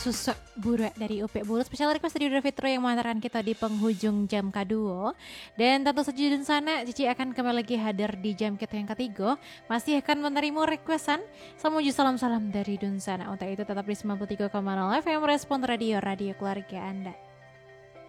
susuk buruk dari Upik Bulu. Special request dari Uda Fitro yang mengantarkan kita di penghujung jam kedua. Dan tentu saja di sana Cici akan kembali lagi hadir di jam kita yang ketiga. Masih akan menerima requestan. Salam-salam dari Dunsana. Untuk itu tetap di 93,0 FM Respon Radio, radio keluarga Anda.